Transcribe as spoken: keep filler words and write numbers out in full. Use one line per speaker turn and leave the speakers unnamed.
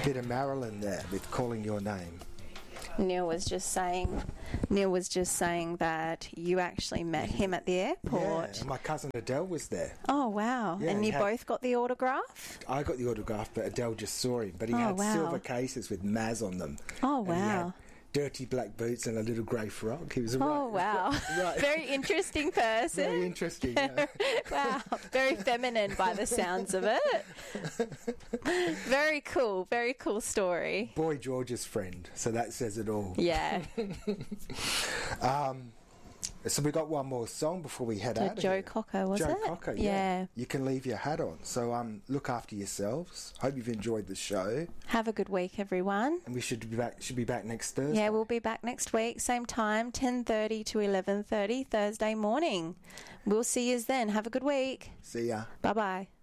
Bit of Marilyn there with Calling Your Name.
Neil was just saying, Neil was just saying that you actually met him at the airport.
Yeah, and my cousin Adele was there.
Oh wow!
Yeah,
and
he
you
had-
both got the autograph.
I got the autograph, but Adele just saw him. But he
Oh,
had
wow.
silver cases with Maz on them.
Oh
And he
wow!
had dirty black boots and a little grey frock. He was a
Oh
right,
wow!
right.
Very interesting person.
Very interesting. Yeah.
Wow, very feminine by the sounds of it. Very cool, very cool story.
Boy George's friend, so that says it all.
Yeah.
Um, so we got one more song before we head
To
out. of
Joe
here.
Cocker, was
Joe
it?
Cocker, yeah.
Yeah.
You can leave your hat on. So um, look after yourselves. Hope you've enjoyed the show,
Have a good week, everyone.
and we should be back. Should be back next Thursday.
Yeah, we'll be back next week, same time, ten thirty to eleven thirty, Thursday morning. We'll see you then. Have a good week.
See ya.
Bye bye.